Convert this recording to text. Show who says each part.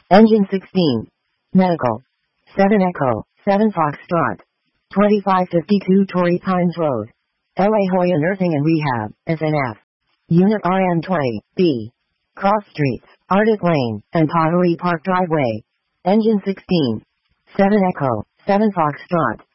Speaker 1: Engine 16. Medical. 7 Echo, 7 Foxtrot. 2552 Torrey Pines Road. LA Hoya Nursing and Rehab, SNF. Unit RM20, B. Cross Streets, Arctic Lane, and Pottery Park Driveway. Engine 16. 7 Echo, 7 Foxtrot.